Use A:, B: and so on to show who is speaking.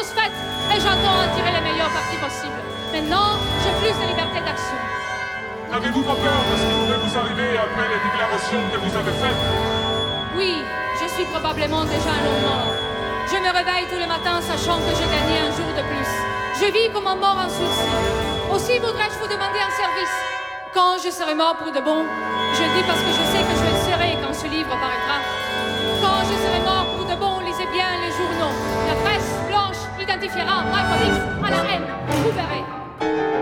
A: satisfaite et j'entends en tirer les meilleurs partis possibles. Maintenant, j'ai plus de liberté d'action.
B: N'avez-vous pas peur de ce qui pourrait vous arriver après les déclarations que vous avez faites?
A: Oui, je suis probablement déjà un homme mort. Je me réveille tous les matins sachant que j'ai gagné un jour de plus. Je vis comme un mort en sursis. Aussi voudrais-je vous demander un service. Quand je serai mort pour de bon, je le dis parce que je sais que je le serai quand ce livre paraîtra. Quand je serai mort pour de bon, lisez bien les journaux. La presse blanche identifiera Malcolm X à la haine. Vous verrez.